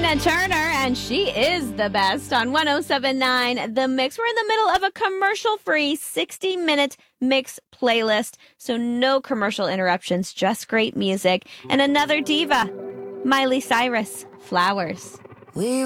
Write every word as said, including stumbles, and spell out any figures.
Tina Turner, and she is the best on one oh seven point nine The Mix. We're in the middle of a commercial-free sixty-minute mix playlist, so no commercial interruptions, just great music. And another diva, Miley Cyrus, Flowers. We